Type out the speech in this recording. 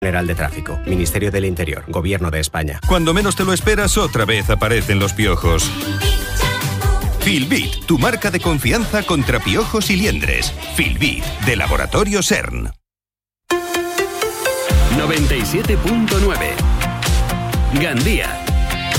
General de Tráfico, Ministerio del Interior, Gobierno de España. Cuando menos te lo esperas, otra vez aparecen los piojos. Filbit, tu marca de confianza contra piojos y liendres. Filbit, de Laboratorio SERN. 97.9 Gandía.